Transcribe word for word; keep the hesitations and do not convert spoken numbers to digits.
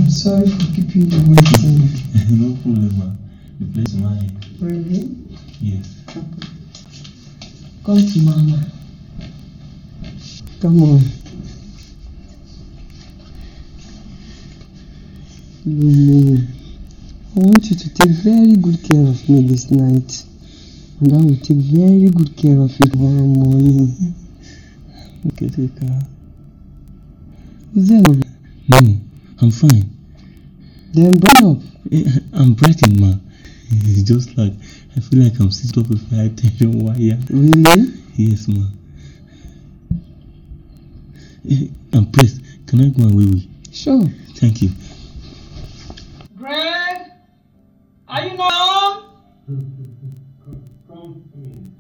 sorry for keeping you waiting. No problem, ma. The place is mine. Really? Yes. Come to Mama. Come on. Lulu, I want you to take very good care of me this night. And I will take very good care of you tomorrow morning. Okay, take care. Is there no? No, I'm fine. Then burn up. I'm brightened, ma. It's just like, I feel like I'm sitting up with high tension wire. Really? Yes, ma. I'm pressed. Can I go and wee wee? Sure. Thank you. Greg? Are you not home? Come, come in.